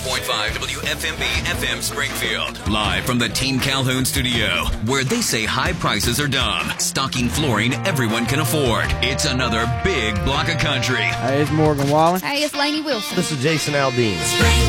104.5 WFMB FM Springfield. Live from the Team Calhoun studio, where they say high prices are dumb. Stocking flooring everyone can afford. It's another big block of country. Hey, it's Morgan Wallen. Hey, it's Lainey Wilson. This is Jason Aldean.